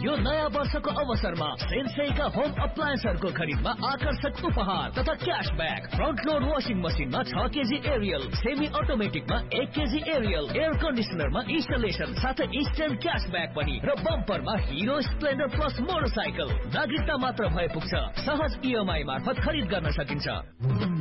यो नयाँ वर्षको अवसरमा सेन्सेईका होम अप्लायन्सहरूको खरिदमा आकर्षक उपहार तथा क्याशब्याक। फ्रन्ट लोड वाशिङ मसिनमा 6 KG Ariel, semi अटोमेटिकमा 1 KG Ariel, air कन्डिसनरमा installation साथै इन्स्टेन्ट क्याशब्याक पनि र बम्परमा हिरो स्प्लेन्डर प्लस मोटरसाइकल। नागरिकता मात्र भए पुग्छ। सहज इएमआई मार्फत खरिद गर्न सकिन्छ।